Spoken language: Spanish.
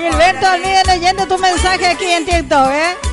Gilberto Almida leyendo tu mensaje aquí en TikTok, ¿eh?